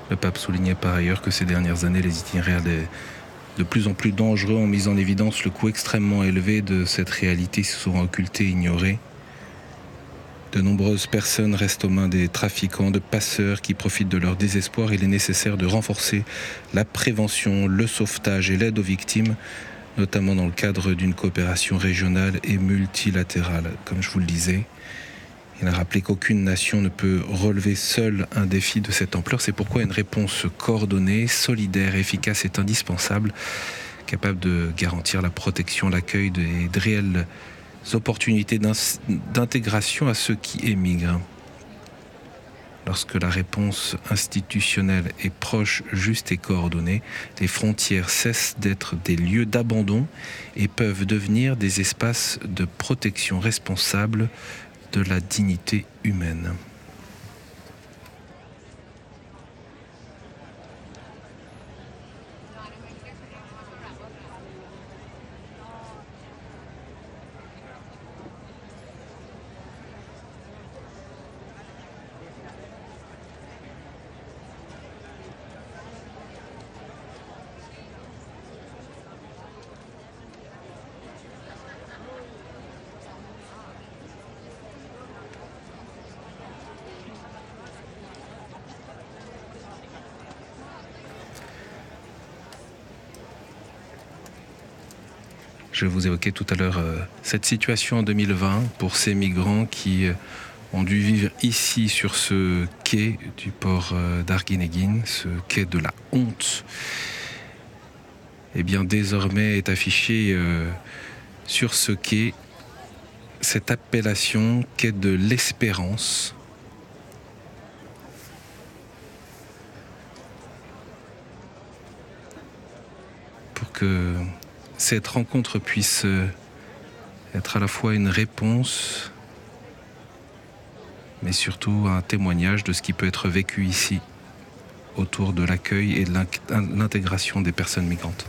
Le pape soulignait par ailleurs que ces dernières années, les itinéraires de plus en plus dangereux ont mis en évidence le coût extrêmement élevé de cette réalité souvent occultée et ignorée. De nombreuses personnes restent aux mains des trafiquants, de passeurs qui profitent de leur désespoir. Il est nécessaire de renforcer la prévention, le sauvetage et l'aide aux victimes, notamment dans le cadre d'une coopération régionale et multilatérale. Comme je vous le disais, il a rappelé qu'aucune nation ne peut relever seule un défi de cette ampleur. C'est pourquoi une réponse coordonnée, solidaire et efficace est indispensable, capable de garantir la protection, l'accueil et de réelles opportunités d'intégration à ceux qui émigrent. Lorsque la réponse institutionnelle est proche, juste et coordonnée, les frontières cessent d'être des lieux d'abandon et peuvent devenir des espaces de protection responsables de la dignité humaine. Je vous évoquais tout à l'heure cette situation en 2020 pour ces migrants qui ont dû vivre ici sur ce quai du port d'Arguinéguín, ce quai de la honte. Eh bien, désormais est affiché sur ce quai cette appellation quai de l'espérance. Pour que cette rencontre puisse être à la fois une réponse, mais surtout un témoignage de ce qui peut être vécu ici, autour de l'accueil et de l'intégration des personnes migrantes.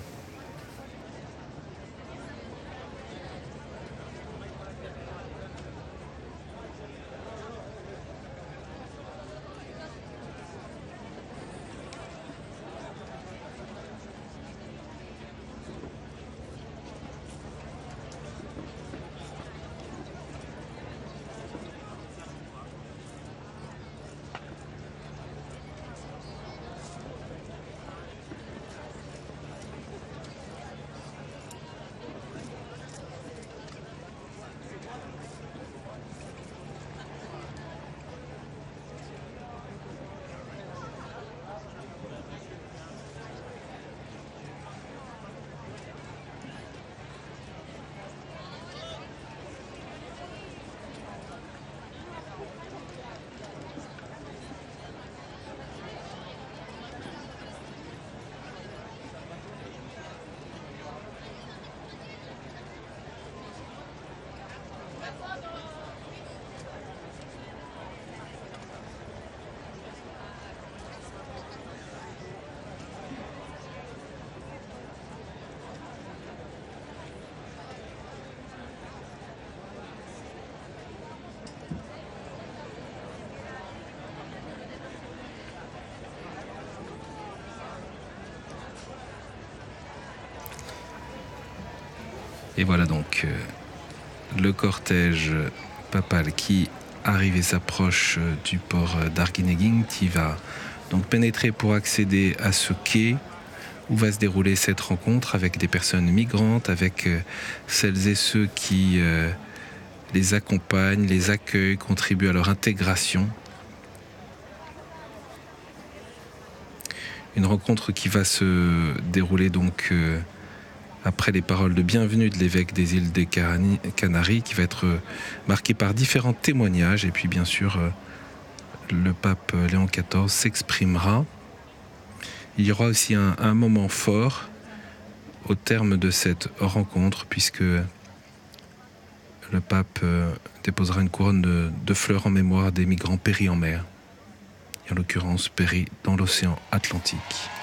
Et voilà donc le cortège papal qui arrive et s'approche du port d'Arguinéguín, qui va donc pénétrer pour accéder à ce quai où va se dérouler cette rencontre avec des personnes migrantes, avec celles et ceux qui les accompagnent, les accueillent, contribuent à leur intégration. Une rencontre qui va se dérouler donc après les paroles de bienvenue de l'évêque des îles des Canaries, qui va être marquée par différents témoignages. Et puis bien sûr, le pape Léon XIV s'exprimera. Il y aura aussi un moment fort au terme de cette rencontre, puisque le pape déposera une couronne de fleurs en mémoire des migrants péris en mer, et en l'occurrence péris dans l'océan Atlantique.